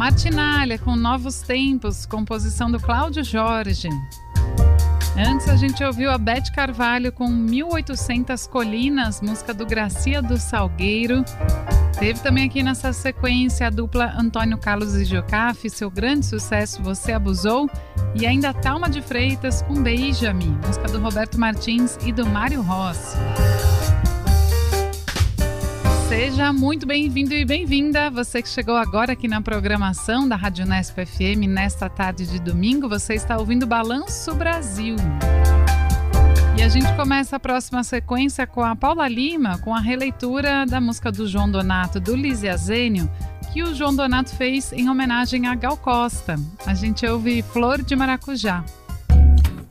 Martinália com Novos Tempos, composição do Cláudio Jorge. Antes a gente ouviu a Beth Carvalho com 1800 Colinas, música do Gracia do Salgueiro. Teve também aqui nessa sequência a dupla Antônio Carlos e Jocafe, seu grande sucesso Você Abusou. E ainda Thalma de Freitas com Beija-me, música do Roberto Martins e do Mário Rossi. Seja muito bem-vindo e bem-vinda, você que chegou agora aqui na programação da Rádio Unesp FM nesta tarde de domingo, você está ouvindo Balanço Brasil. E a gente começa a próxima sequência com a Paula Lima, com a releitura da música do João Donato, do Lísia Zênio, que o João Donato fez em homenagem a Gal Costa. A gente ouve Flor de Maracujá.